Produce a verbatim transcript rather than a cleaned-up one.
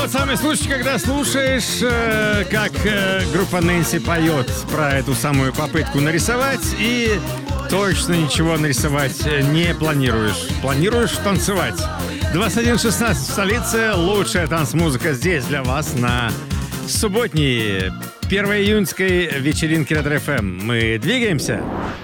Тот самый случай, когда слушаешь, э, как э, группа Нэнси поет про эту самую попытку нарисовать, и точно ничего нарисовать не планируешь. Планируешь танцевать. двадцать один шестнадцать в столице. Лучшая танцмузыка здесь для вас на субботней первой июньской вечеринке Ретро эф эм. Мы двигаемся.